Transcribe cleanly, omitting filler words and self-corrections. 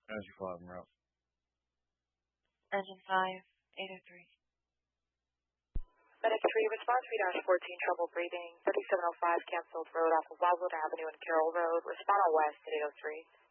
Energy 5 en route. Engine 5, 803. Medic 3, response 3-14, trouble breathing, 3705 canceled road off of Wildwood Avenue and Carroll Road. Respond on west at 803.